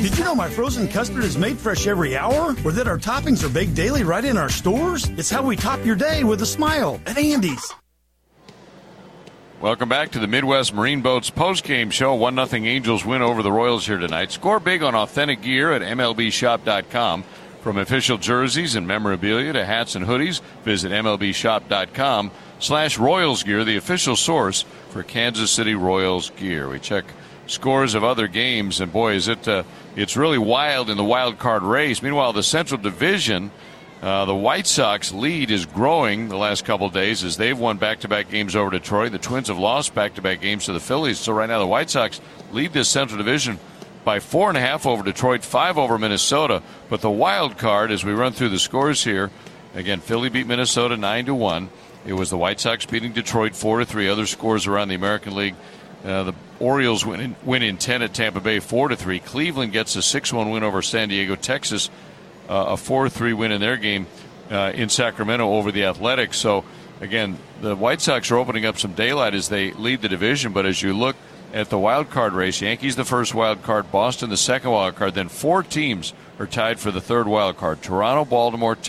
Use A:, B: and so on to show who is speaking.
A: Did you know my frozen custard is made fresh every hour? Or that our toppings are baked daily right in our stores? It's how we top your day with a smile at Andy's.
B: Welcome back to the Midwest Marine Boats postgame show. 1-0 Angels win over the Royals here tonight. Score big on authentic gear at MLBshop.com. From official jerseys and memorabilia to hats and hoodies, visit MLBshop.com/Royals gear, the official source for Kansas City Royals gear. We check scores of other games, and boy, is it's really wild in the wild card race. Meanwhile, the Central Division, the White Sox lead is growing the last couple of days as they've won back-to-back games over Detroit. The Twins have lost back-to-back games to the Phillies. So right now the White Sox lead this Central Division by 4.5 over Detroit, 5 over Minnesota. But the wild card, as we run through the scores here, again, Philly beat Minnesota 9-1. It was the White Sox beating Detroit 4-3. Other scores around the American League. The Orioles win in 10 at Tampa Bay 4-3. Cleveland gets a 6-1 win over San Diego. Texas a 4-3 win in their game in Sacramento over the Athletics. So again, the White Sox are opening up some daylight as they lead the division. But as you look at the wild card race, Yankees the first wild card, Boston the second wild card, then 4 teams are tied for the third wild card: Toronto, Baltimore,